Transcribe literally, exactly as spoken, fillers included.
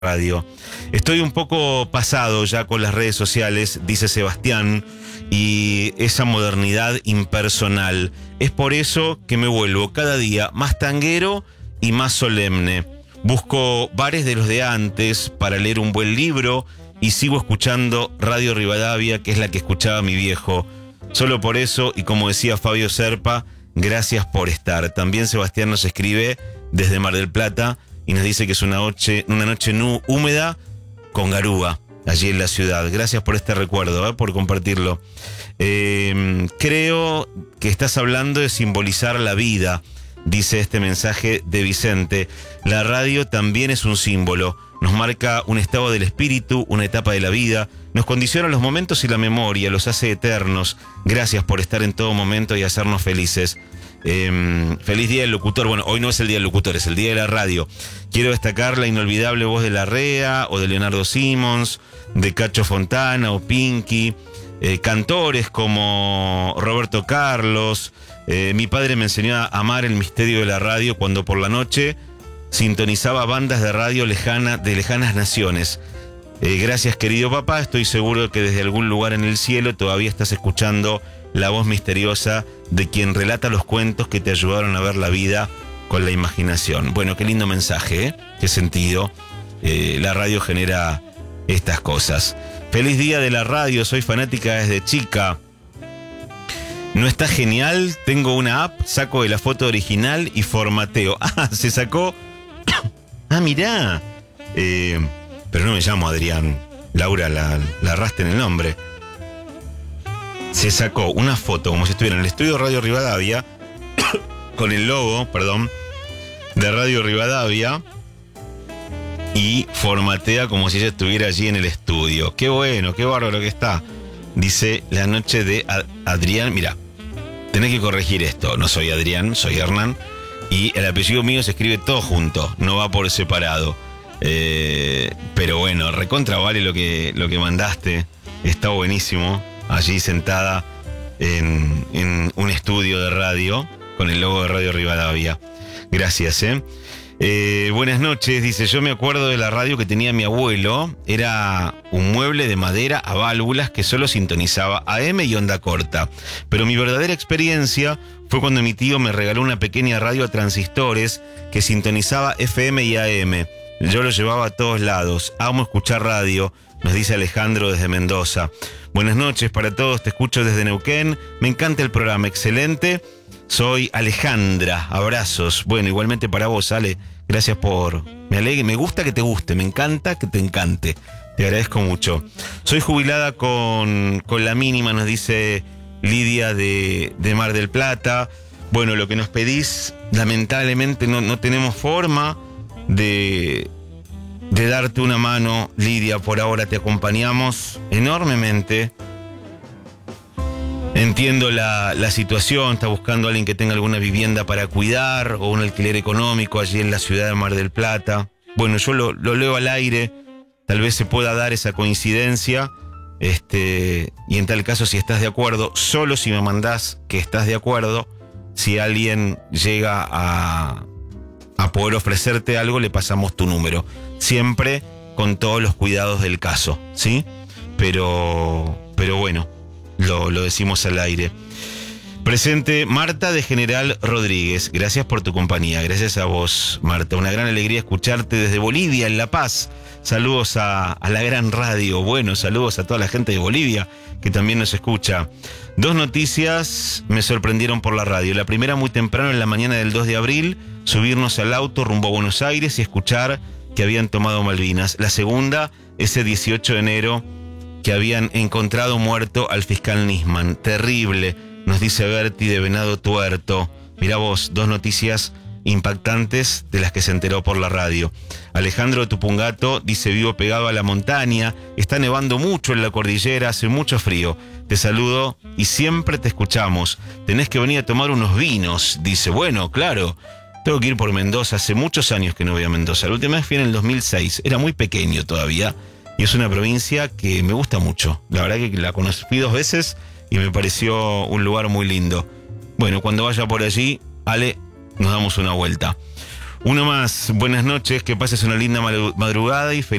radio. Estoy un poco pasado ya con las redes sociales, dice Sebastián, y esa modernidad impersonal. Es por eso que me vuelvo cada día más tanguero y más solemne. Busco bares de los de antes para leer un buen libro y sigo escuchando Radio Rivadavia, que es la que escuchaba mi viejo. Solo por eso, y como decía Fabio Serpa, gracias por estar. También Sebastián nos escribe desde Mar del Plata y nos dice que es una noche, una noche nu, húmeda con garúa allí en la ciudad. Gracias por este recuerdo, ¿eh? Por compartirlo. Eh, creo que estás hablando de simbolizar la vida, dice este mensaje de Vicente. La radio también es un símbolo. Nos marca un estado del espíritu, una etapa de la vida. Nos condiciona los momentos y la memoria, los hace eternos. Gracias por estar en todo momento y hacernos felices. Eh, feliz día del locutor. Bueno, hoy no es el día del locutor, es el día de la radio. Quiero destacar la inolvidable voz de Larrea o de Leonardo Simons, de Cacho Fontana o Pinky, eh, cantores como Roberto Carlos. Eh, mi padre me enseñó a amar el misterio de la radio cuando por la noche sintonizaba bandas de radio lejana, de lejanas naciones. Eh, gracias, querido papá. Estoy seguro que desde algún lugar en el cielo todavía estás escuchando la voz misteriosa de quien relata los cuentos que te ayudaron a ver la vida con la imaginación. Bueno, qué lindo mensaje, ¿eh? Qué sentido. Eh, la radio genera estas cosas. Feliz día de la radio, soy fanática desde chica. ¿No está genial? Tengo una app, saco de la foto original y formateo. Ah, se sacó... Ah, mirá. Eh, pero no me llamo Adrián. Laura, la, la arraste en el nombre. Se sacó una foto como si estuviera en el estudio Radio Rivadavia con el logo, perdón, de Radio Rivadavia y formatea como si ella estuviera allí en el estudio. Qué bueno, qué bárbaro que está. Dice la noche de Ad- Adrián. Mira, tenés que corregir esto. No soy Adrián, soy Hernán. Y el apellido mío se escribe todo junto, no va por separado. Eh, pero bueno, recontra vale lo que, lo que mandaste. Está buenísimo. Allí sentada en, en un estudio de radio con el logo de Radio Rivadavia. Gracias, ¿eh? Eh, buenas noches, dice, yo me acuerdo de la radio que tenía mi abuelo. Era un mueble de madera a válvulas que solo sintonizaba A M y onda corta. Pero mi verdadera experiencia fue cuando mi tío me regaló una pequeña radio a transistores que sintonizaba F M y A M. Yo lo llevaba a todos lados. Amo escuchar radio, nos dice Alejandro desde Mendoza. Buenas noches para todos, te escucho desde Neuquén. Me encanta el programa, excelente. Soy Alejandra, abrazos. Bueno, igualmente para vos, Ale. Gracias por... Me alegra, me gusta que te guste, me encanta que te encante. Te agradezco mucho. Soy jubilada con, con la mínima, nos dice Lidia de, de Mar del Plata. Bueno, lo que nos pedís, lamentablemente no, no tenemos forma de... de darte una mano, Lidia. Por ahora te acompañamos enormemente. Entiendo la, la situación, está buscando a alguien que tenga alguna vivienda para cuidar o un alquiler económico allí en la ciudad de Mar del Plata. Bueno, yo lo, lo leo al aire, tal vez se pueda dar esa coincidencia, este, y en tal caso, si estás de acuerdo, solo si me mandás que estás de acuerdo, si alguien llega a, a poder ofrecerte algo, le pasamos tu número. Siempre con todos los cuidados del caso, ¿sí? Pero, pero bueno, lo, lo decimos al aire. Presente Marta de General Rodríguez. Gracias por tu compañía. Gracias a vos, Marta. Una gran alegría escucharte desde Bolivia, en La Paz. Saludos a, a la gran radio. Bueno, saludos a toda la gente de Bolivia que también nos escucha. Dos noticias me sorprendieron por la radio. La primera, muy temprano en la mañana del dos de abril, subirnos al auto rumbo a Buenos Aires y escuchar que habían tomado Malvinas. La segunda, ese dieciocho de enero, que habían encontrado muerto al fiscal Nisman. Terrible, nos dice Berti de Venado Tuerto. Mirá vos, dos noticias impactantes de las que se enteró por la radio. Alejandro de Tupungato dice, vivo pegado a la montaña, está nevando mucho en la cordillera, hace mucho frío. Te saludo y siempre te escuchamos. Tenés que venir a tomar unos vinos. Dice, bueno, claro, tengo que ir por Mendoza. Hace muchos años que no voy a Mendoza. La última vez fui en el dos mil seis. Era muy pequeño todavía. Y es una provincia que me gusta mucho. La verdad que la conocí dos veces y me pareció un lugar muy lindo. Bueno, cuando vaya por allí, Ale, nos damos una vuelta. Uno más, buenas noches, que pases una linda madrugada y feliz